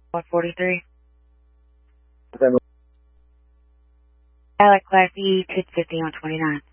143. Okay. Pilot Class E, 1050 on 29.